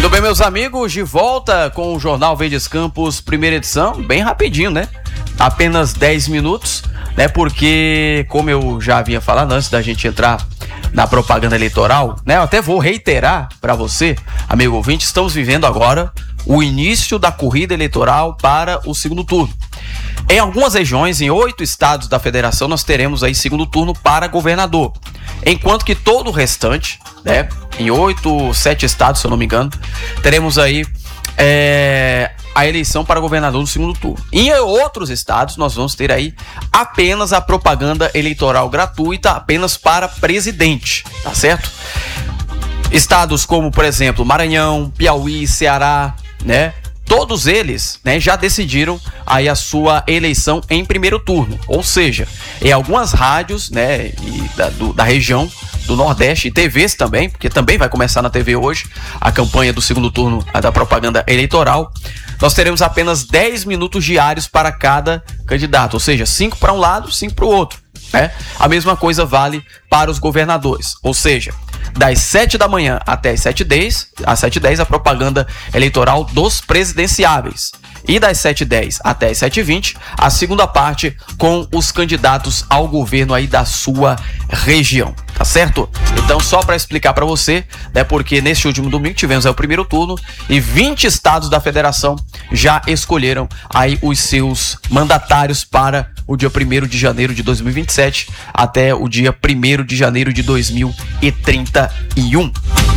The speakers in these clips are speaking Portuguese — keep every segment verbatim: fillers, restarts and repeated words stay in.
Muito bem, meus amigos, de volta com o Jornal Verdes Campos, primeira edição, bem rapidinho, né? Apenas dez minutos, né? Porque, como eu já havia falado antes da gente entrar na propaganda eleitoral, né? Eu até vou reiterar para você, amigo ouvinte, estamos vivendo agora o início da corrida eleitoral para o segundo turno. Em algumas regiões, em oito estados da federação, nós teremos aí segundo turno para governador. Enquanto que todo o restante, né, em oito, sete estados, se eu não me engano, teremos aí é, a eleição para governador no segundo turno. Em outros estados, nós vamos ter aí apenas a propaganda eleitoral gratuita, apenas para presidente, tá certo? Estados como, por exemplo, Maranhão, Piauí, Ceará, né? Todos eles, né, já decidiram aí a sua eleição em primeiro turno, ou seja, em algumas rádios, né, e da, do, da região do Nordeste e T Vs também, porque também vai começar na T V hoje a campanha do segundo turno da propaganda eleitoral. Nós teremos apenas dez minutos diários para cada candidato, ou seja, cinco para um lado, cinco para o outro, né? A mesma coisa vale para os governadores, ou seja, das sete da manhã até as sete e dez, às sete e dez a propaganda eleitoral dos presidenciáveis. E das sete e dez até as sete e vinte, a segunda parte com os candidatos ao governo aí da sua região, tá certo? Então, só para explicar para você, né, porque neste último domingo tivemos aí o primeiro turno e vinte estados da federação já escolheram aí os seus mandatários para o dia primeiro de janeiro de dois mil e vinte e sete até o dia primeiro de janeiro de dois mil e trinta e um.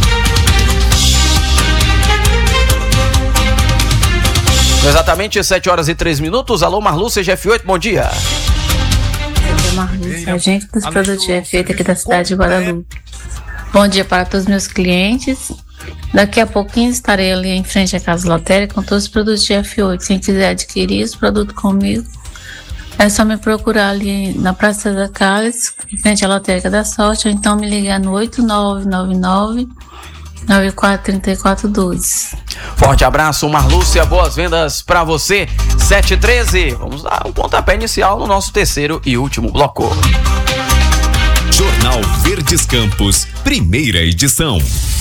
Exatamente sete horas e três minutos. Alô, Marlúcia, G F oito, bom dia. Eu sou Marlúcia, agente dos produtos G F oito aqui da cidade de Guadalupe. Bom dia para todos os meus clientes. Daqui a pouquinho estarei ali em frente à Casa Lotérica com todos os produtos G F oito. Quem quiser adquirir os produtos comigo, é só me procurar ali na Praça da Cálice, em frente à Lotérica da Sorte, ou então me ligar no oito nove nove nove, nove quatro três quatro um dois. Forte abraço, Marlúcia, boas vendas pra você. sete e treze, vamos dar um pontapé inicial no nosso terceiro e último bloco. Jornal Verdes Campos, primeira edição.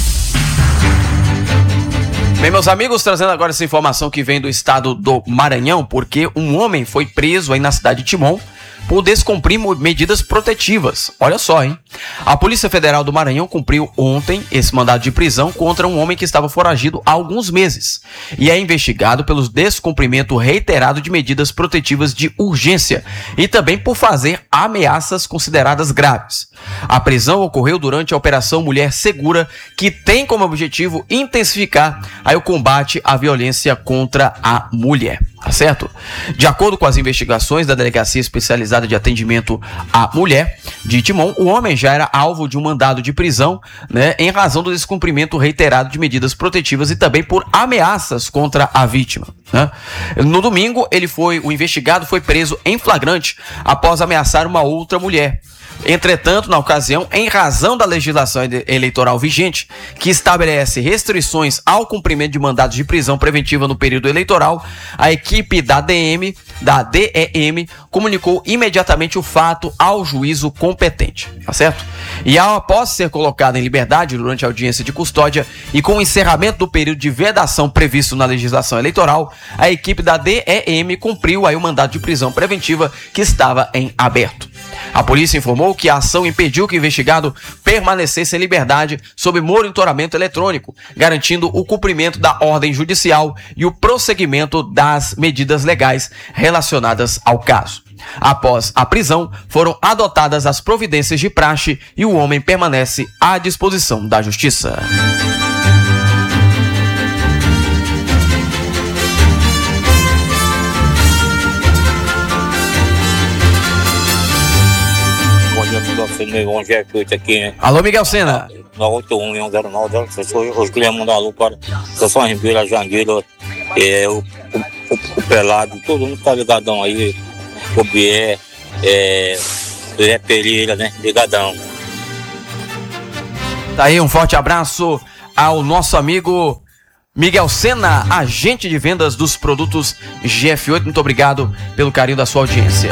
Bem, meus amigos, trazendo agora essa informação que vem do estado do Maranhão, porque um homem foi preso aí na cidade de Timon por descumprir medidas protetivas. Olha só, hein? A Polícia Federal do Maranhão cumpriu ontem esse mandado de prisão contra um homem que estava foragido há alguns meses e é investigado pelo descumprimento reiterado de medidas protetivas de urgência e também por fazer ameaças consideradas graves. A prisão ocorreu durante a Operação Mulher Segura, que tem como objetivo intensificar aí o combate à violência contra a mulher. Tá certo? De acordo com as investigações da Delegacia Especializada de Atendimento à Mulher de Timon, o homem já era alvo de um mandado de prisão, né, em razão do descumprimento reiterado de medidas protetivas e também por ameaças contra a vítima, né? No domingo, ele foi, o investigado foi preso em flagrante após ameaçar uma outra mulher. Entretanto, na ocasião, em razão da legislação eleitoral vigente, que estabelece restrições ao cumprimento de mandados de prisão preventiva no período eleitoral, a equipe da D M, da D E M comunicou imediatamente o fato ao juízo competente, tá certo? E após ser colocado em liberdade durante a audiência de custódia e com o encerramento do período de vedação previsto na legislação eleitoral, a equipe da D E M cumpriu aí o mandado de prisão preventiva que estava em aberto. A polícia informou que a ação impediu que o investigado permanecesse em liberdade sob monitoramento eletrônico, garantindo o cumprimento da ordem judicial e o prosseguimento das medidas legais relacionadas ao caso. Após a prisão, foram adotadas as providências de praxe e o homem permanece à disposição da justiça. Alô, Miguel Sena. Na oito um um zero nove, os clientes mandam alô para Sessão Ribeira, Jangueira, é, o, o, o Pelado, todo mundo tá ligadão aí, o Bié, é, Zé Pereira, né? Ligadão. Tá aí, um forte abraço ao nosso amigo Miguel Sena, agente de vendas dos produtos G F oito. Muito obrigado pelo carinho da sua audiência.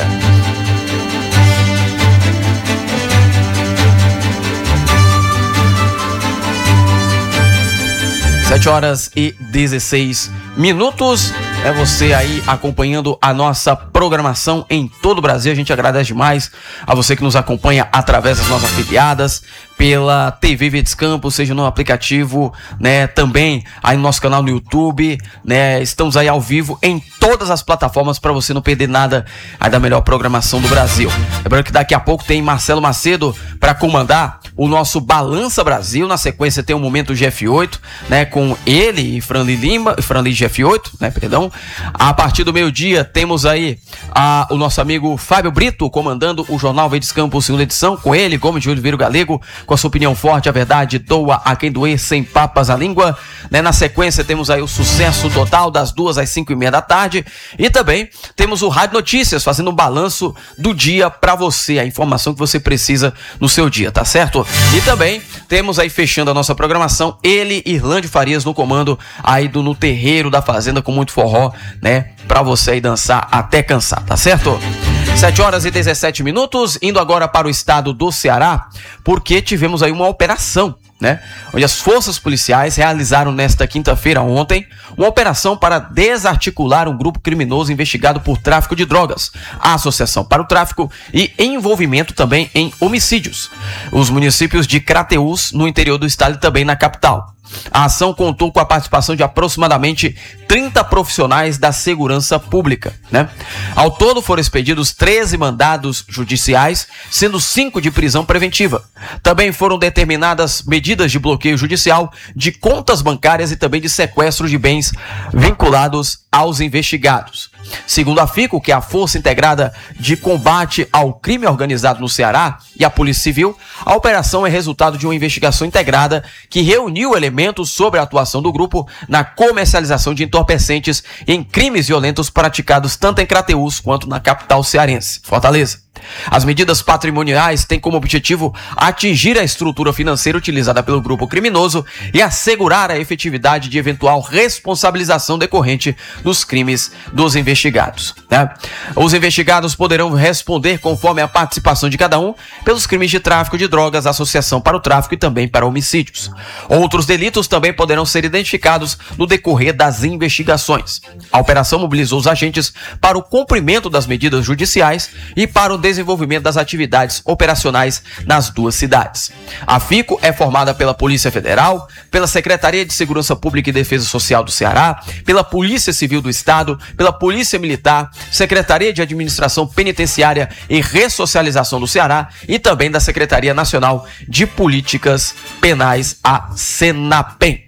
sete horas e dezesseis minutos. É você aí acompanhando a nossa programação em todo o Brasil. A gente agradece demais a você que nos acompanha através das nossas afiliadas, pela T V Verdes Campos, seja no aplicativo, né, também aí no nosso canal no YouTube, né, estamos aí ao vivo em todas as plataformas para você não perder nada aí da melhor programação do Brasil. Lembrando que daqui a pouco tem Marcelo Macedo para comandar o nosso Balança Brasil. Na sequência tem o Momento G F oito, né, com ele e Franley Lima, Franley G F oito, né, perdão. A partir do meio-dia temos aí a, o nosso amigo Fábio Brito comandando o Jornal Verdes Campos, segunda edição, com ele, Gomes de Oliveira Galego, com a sua opinião forte, a verdade doa a quem doer, sem papas à língua, né? Na sequência temos aí o Sucesso Total das duas às cinco e meia da tarde e também temos o Rádio Notícias fazendo um balanço do dia para você, a informação que você precisa no seu dia, tá certo? E também temos aí fechando a nossa programação ele, Irlande Farias no comando aí do No Terreiro da Fazenda com muito forró, né? Pra você aí dançar até cansar, tá certo? sete horas e dezessete minutos, indo agora para o estado do Ceará, porque tivemos aí uma operação, né? Onde as forças policiais realizaram nesta quinta-feira, ontem, uma operação para desarticular um grupo criminoso investigado por tráfico de drogas, associação para o tráfico e envolvimento também em homicídios. Os municípios de Crateús, no interior do estado e também na capital. A ação contou com a participação de aproximadamente trinta profissionais da segurança pública, né? Ao todo foram expedidos treze mandados judiciais, sendo cinco de prisão preventiva. Também foram determinadas medidas de bloqueio judicial de contas bancárias e também de sequestro de bens vinculados aos investigados. Segundo a FICO, que é a Força Integrada de Combate ao Crime Organizado no Ceará, e a Polícia Civil, a operação é resultado de uma investigação integrada que reuniu elementos sobre a atuação do grupo na comercialização de entorpecentes em crimes violentos praticados tanto em Crateús quanto na capital cearense, Fortaleza. As medidas patrimoniais têm como objetivo atingir a estrutura financeira utilizada pelo grupo criminoso e assegurar a efetividade de eventual responsabilização decorrente dos crimes dos investigados, né? Os investigados poderão responder conforme a participação de cada um pelos crimes de tráfico de drogas, associação para o tráfico e também para homicídios. Outros delitos também poderão ser identificados no decorrer das investigações. A operação mobilizou os agentes para o cumprimento das medidas judiciais e para o desenvolvimento das atividades operacionais nas duas cidades. A FICO é formada pela Polícia Federal, pela Secretaria de Segurança Pública e Defesa Social do Ceará, pela Polícia Civil do Estado, pela Polícia Militar, Secretaria de Administração Penitenciária e Ressocialização do Ceará e também da Secretaria Nacional de Políticas Penais, a SENAPEM.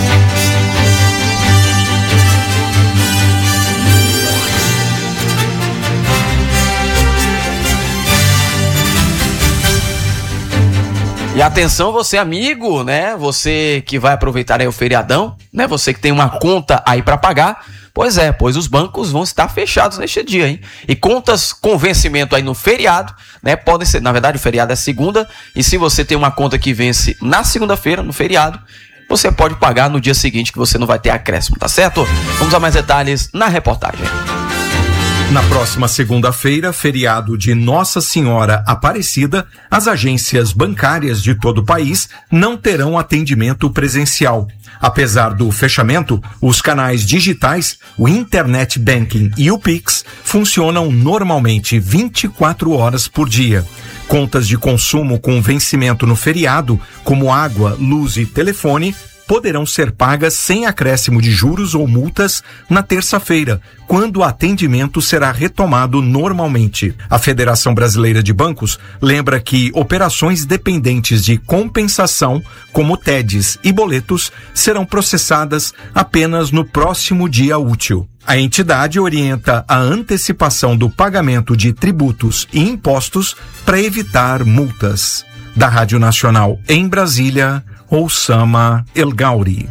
E atenção, você amigo, né? Você que vai aproveitar aí o feriadão, né? Você que tem uma conta aí para pagar. Pois é, pois os bancos vão estar fechados neste dia, hein? E contas com vencimento aí no feriado, né? Podem ser, na verdade o feriado é segunda, e se você tem uma conta que vence na segunda-feira, no feriado, você pode pagar no dia seguinte que você não vai ter acréscimo, tá certo? Vamos a mais detalhes na reportagem. Na próxima segunda-feira, feriado de Nossa Senhora Aparecida, as agências bancárias de todo o país não terão atendimento presencial. Apesar do fechamento, os canais digitais, o Internet Banking e o Pix funcionam normalmente vinte e quatro horas por dia. Contas de consumo com vencimento no feriado, como água, luz e telefone, poderão ser pagas sem acréscimo de juros ou multas na terça-feira, quando o atendimento será retomado normalmente. A Federação Brasileira de Bancos lembra que operações dependentes de compensação, como T E Ds e boletos, serão processadas apenas no próximo dia útil. A entidade orienta a antecipação do pagamento de tributos e impostos para evitar multas. Da Rádio Nacional em Brasília, Oussama El Gauri.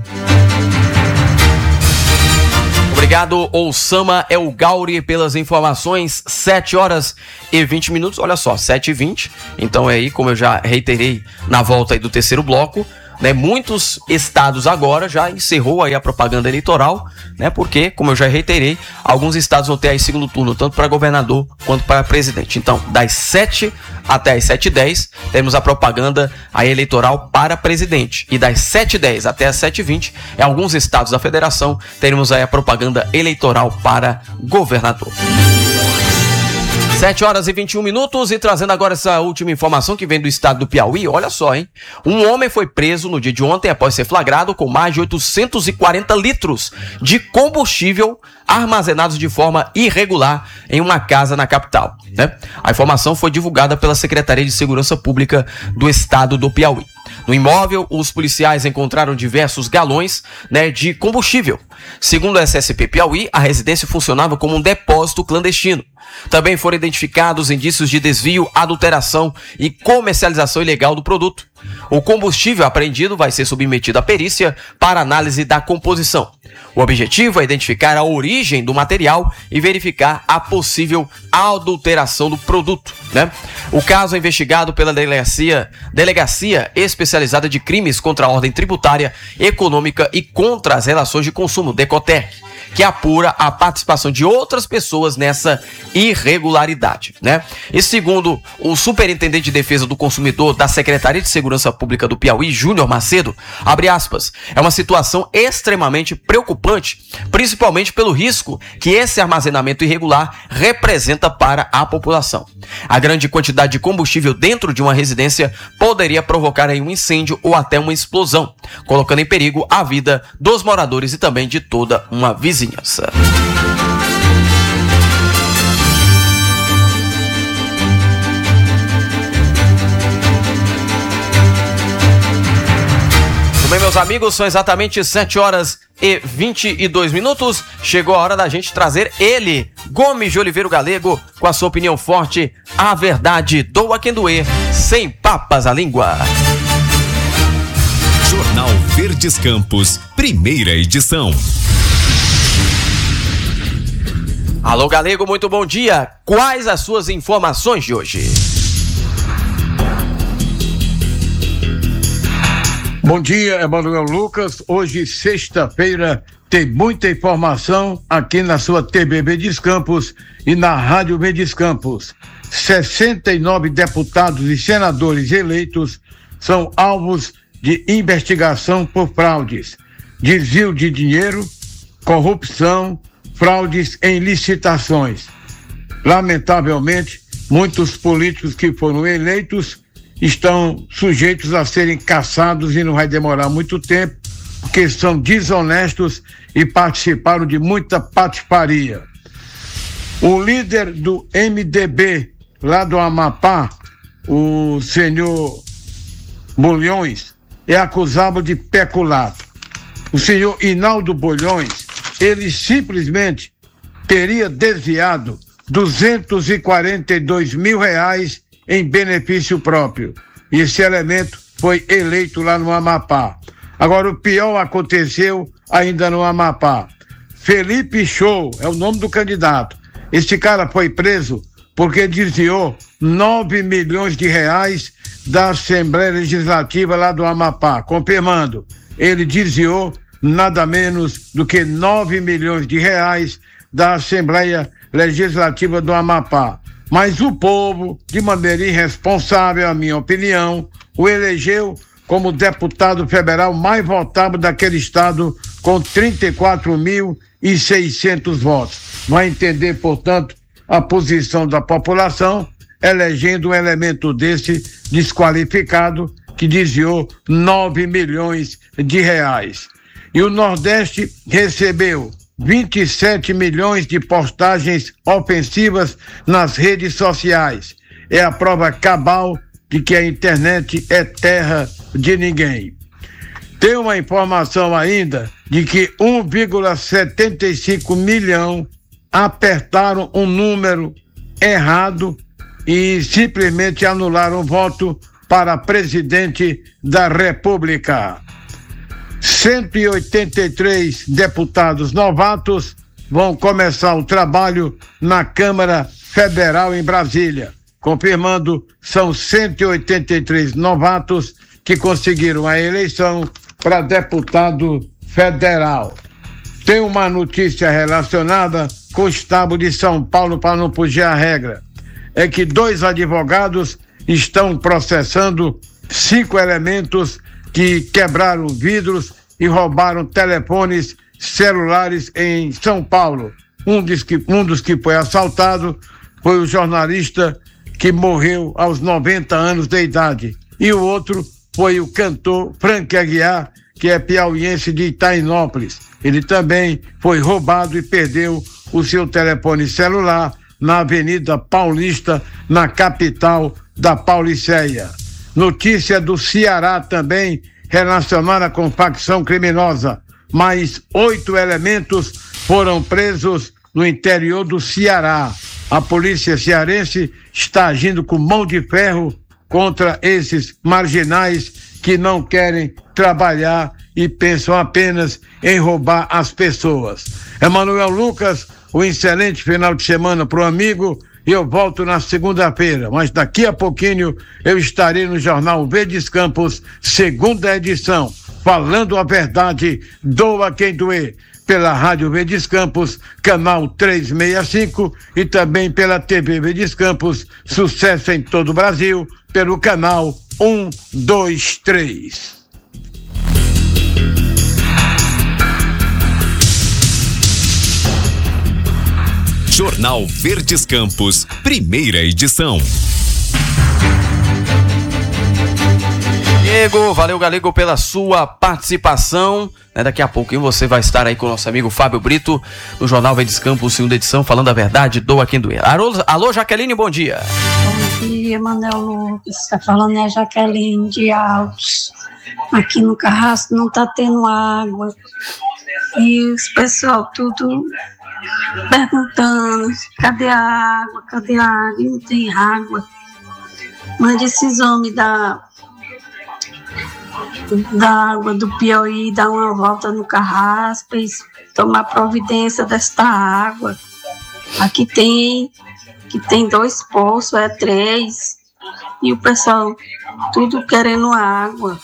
Obrigado, Oussama El Gauri, pelas informações. sete horas e vinte minutos, olha só, sete e vinte. Então é aí, como eu já reiterei na volta aí do terceiro bloco, né? Muitos estados agora já encerrou aí a propaganda eleitoral, né? Porque, como eu já reiterei, alguns estados vão ter aí segundo turno, tanto para governador quanto para presidente. Então, das sete até as sete e dez, temos a propaganda aí eleitoral para presidente. E das sete e dez até as sete e vinte, em alguns estados da federação, teremos aí a propaganda eleitoral para governador. sete horas e vinte e um minutos, e trazendo agora essa última informação que vem do estado do Piauí. Olha só, hein? Um homem foi preso no dia de ontem após ser flagrado com mais de oitocentos e quarenta litros de combustível armazenados de forma irregular em uma casa na capital, né? A informação foi divulgada pela Secretaria de Segurança Pública do estado do Piauí. No imóvel, os policiais encontraram diversos galões, né, de combustível. Segundo a S S P Piauí, a residência funcionava como um depósito clandestino. Também foram identificados indícios de desvio, adulteração e comercialização ilegal do produto. O combustível apreendido vai ser submetido à perícia para análise da composição. O objetivo é identificar a origem do material e verificar a possível adulteração do produto, né? O caso é investigado pela Delegacia, Delegacia Especializada de Crimes contra a Ordem Tributária, Econômica e contra as Relações de Consumo, DECOTER, que apura a participação de outras pessoas nessa irregularidade, né? E segundo o Superintendente de Defesa do Consumidor da Secretaria de Segurança Pública do Piauí, Júnior Macedo, abre aspas, é uma situação extremamente preocupante, principalmente pelo risco que esse armazenamento irregular representa para a população. A grande quantidade de combustível dentro de uma residência poderia provocar aí um incêndio ou até uma explosão, colocando em perigo a vida dos moradores e também de toda uma vizinhança. Bem, meus amigos, são exatamente sete horas e vinte e dois minutos. Chegou a hora da gente trazer ele, Gomes de Oliveira Galego, com a sua opinião forte, a verdade doa quem doer, sem papas à língua. Jornal Verdes Campos, primeira edição. Alô, Galego, muito bom dia. Quais as suas informações de hoje? Bom dia, Emanuel Lucas. Hoje, sexta-feira, tem muita informação aqui na sua T V Verdes Campos e na Rádio Verdes Campos. sessenta e nove deputados e senadores eleitos são alvos de investigação por fraudes, desvio de dinheiro, corrupção, fraudes em licitações. Lamentavelmente, muitos políticos que foram eleitos estão sujeitos a serem caçados e não vai demorar muito tempo, porque são desonestos e participaram de muita patifaria. O líder do M D B, lá do Amapá, o senhor Bulhões, é acusado de peculato. O senhor Hinaldo Bulhões, ele simplesmente teria desviado duzentos e quarenta e dois mil reais em benefício próprio. E esse elemento foi eleito lá no Amapá. Agora, o pior aconteceu ainda no Amapá. Felipe Show é o nome do candidato. Este cara foi preso porque desviou nove milhões de reais da Assembleia Legislativa lá do Amapá. Confirmando, ele desviou nada menos do que nove milhões de reais da Assembleia Legislativa do Amapá. Mas o povo, de maneira irresponsável, a minha opinião, o elegeu como deputado federal mais votado daquele estado, com trinta e quatro mil e seiscentos votos. Vai entender, portanto, a posição da população, elegendo um elemento desse desqualificado, que desviou nove milhões de reais. E o Nordeste recebeu vinte e sete milhões de postagens ofensivas nas redes sociais. É a prova cabal de que a internet é terra de ninguém. Tem uma informação ainda de que um vírgula setenta e cinco milhão apertaram um número errado e simplesmente anularam o voto para presidente da República. cento e oitenta e três deputados novatos vão começar o trabalho na Câmara Federal em Brasília. Confirmando, são cento e oitenta e três novatos que conseguiram a eleição para deputado federal. Tem uma notícia relacionada com o estado de São Paulo para não fugir à regra. É que dois advogados estão processando cinco elementos que quebraram vidros e roubaram telefones celulares em São Paulo. Um dos que, um dos que foi assaltado foi o jornalista que morreu aos noventa anos de idade. E o outro foi o cantor Frank Aguiar, que é piauiense de Itainópolis. Ele também foi roubado e perdeu o seu telefone celular na Avenida Paulista, na capital da Pauliceia. Notícia do Ceará também relacionada com facção criminosa. Mais oito elementos foram presos no interior do Ceará. A polícia cearense está agindo com mão de ferro contra esses marginais que não querem trabalhar e pensam apenas em roubar as pessoas. Emanuel Lucas, um excelente final de semana para o amigo, e eu volto na segunda-feira, mas daqui a pouquinho eu estarei no Jornal Verdes Campos, segunda edição, falando a verdade, doa quem doer, pela Rádio Verdes Campos, canal trezentos e sessenta e cinco, e também pela T V Verdes Campos, sucesso em todo o Brasil, pelo canal um, dois, três. Jornal Verdes Campos, primeira edição. Galego, valeu Galego pela sua participação, né? Daqui a pouquinho você vai estar aí com o nosso amigo Fábio Brito no Jornal Verdes Campos, segunda edição, falando a verdade, doa quem doer. Alô, alô Jaqueline, bom dia. Bom dia, Manuel Lucas, está falando é a Jaqueline de Altos. Aqui no Carrasco não está tendo água e os pessoal tudo perguntando, cadê a água, cadê a água, e não tem água. Mande esses homens da, da água do Piauí dar uma volta no Carrasco e tomar providência desta água. Aqui tem, que tem dois poços, é três, e o pessoal tudo querendo água.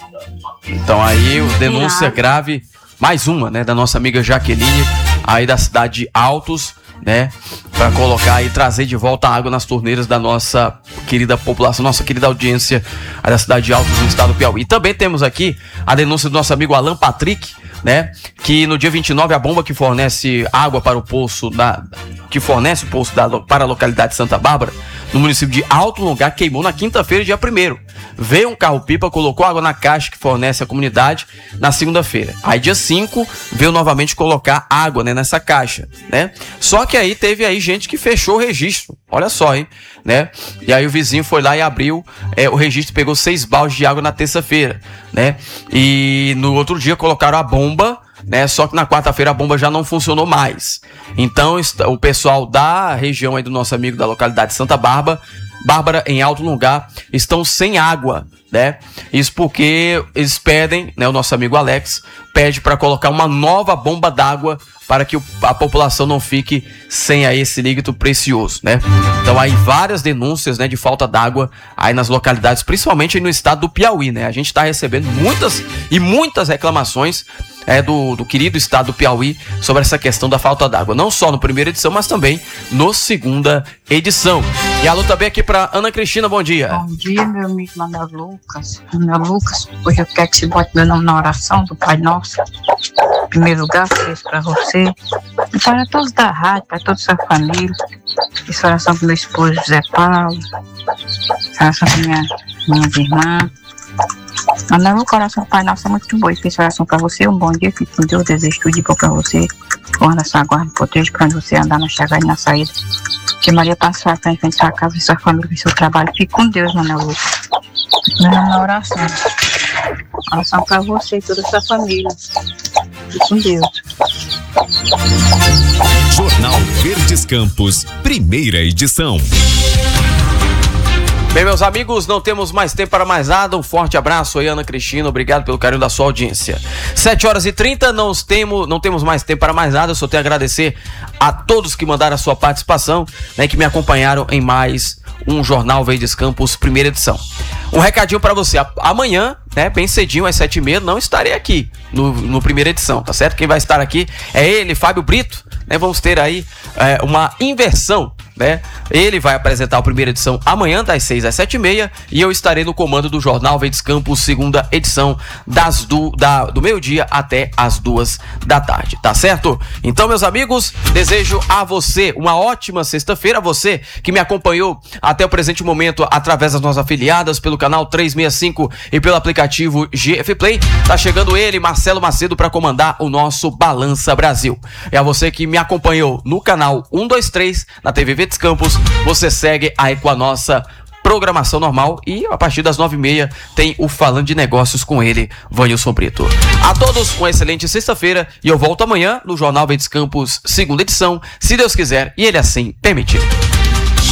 Então aí, denúncia grave, mais uma, né, da nossa amiga Jaqueline, aí da cidade de Altos, né, para colocar e trazer de volta a água nas torneiras da nossa querida população, nossa querida audiência aí da cidade de Altos, no estado do Piauí. E também temos aqui a denúncia do nosso amigo Alan Patrick, né, que no dia vinte e nove a bomba que fornece água para o poço da, que fornece o poço da, para a localidade de Santa Bárbara, no município de Alto Lugar, queimou na quinta-feira, dia primeiro. Veio um carro-pipa, colocou água na caixa que fornece a comunidade na segunda-feira. Aí, dia cinco, veio novamente colocar água, né, nessa caixa, né? Só que aí teve aí gente que fechou o registro. Olha só, hein? Né? E aí o vizinho foi lá e abriu é, o registro, pegou seis baldes de água na terça-feira, né? E no outro dia colocaram a bomba, né? Só que na quarta-feira a bomba já não funcionou mais. Então o pessoal da região aí do nosso amigo da localidade de Santa Bárbara, Bárbara, em Alto Lugar, estão sem água, né? Isso porque eles pedem, né? O nosso amigo Alex pede para colocar uma nova bomba d'água para que a população não fique sem aí esse líquido precioso, né? Então aí várias denúncias, né, de falta d'água aí nas localidades, principalmente aí no estado do Piauí, né? A gente está recebendo muitas e muitas reclamações é, do, do querido estado do Piauí sobre essa questão da falta d'água, não só no primeira edição, mas também no segunda edição. E alô também aqui para Ana Cristina, bom dia. Bom dia, meu amigo Manuel Lucas. Manuel Lucas, hoje eu quero que você bote meu nome na oração do Pai Nosso. Em primeiro lugar, fiz para você e para todos da rádio, para toda a sua família. Fiz oração para meu esposo José Paulo, oração para minha, minhas irmãs. Manuel Lucas, oração do Pai Nosso é muito boa. Fiz oração para você, um bom dia, fique com Deus, desejo tudo de bom para você. Guarda sua guarda, proteja para onde você andar na chegada e na saída. Que Maria passe sua frente, frente sua casa, sua família, seu trabalho. Fique com Deus, Manuel Lucas. Meu nome é oração. Oração para você e toda a sua família. Fique com Deus. Jornal Verdes Campos, primeira edição. Bem, meus amigos, não temos mais tempo para mais nada. Um forte abraço aí, Ana Cristina. Obrigado pelo carinho da sua audiência. sete horas e trinta, não temos, não temos mais tempo para mais nada. Eu só tenho a agradecer a todos que mandaram a sua participação, né, que me acompanharam em mais um Jornal Verdes Campos, primeira edição. Um recadinho para você, amanhã, né, bem cedinho, às sete e meia, não estarei aqui no, no primeira edição, tá certo? Quem vai estar aqui é ele, Fábio Brito, né? Vamos ter aí é, uma inversão, né? Ele vai apresentar a primeira edição amanhã, das seis às sete e meia, e eu estarei no comando do Jornal Verdes Campos, segunda edição, das do, da, do meio-dia até as duas da tarde, tá certo? Então, meus amigos, desejo a você uma ótima sexta-feira, você que me acompanhou até o presente momento através das nossas afiliadas, pelo canal trezentos e sessenta e cinco e pelo aplicativo G F Play. Tá chegando ele, Marcelo Macedo, para comandar o nosso Balança Brasil. E a você que me acompanhou no canal cento e vinte e três, na T V Verdes Campos, você segue aí com a nossa programação normal e a partir das nove e meia tem o Falando de Negócios com ele, Vanilson Brito. A todos uma excelente sexta-feira e eu volto amanhã no Jornal Verdes Campos, segunda edição, se Deus quiser e ele assim permitir.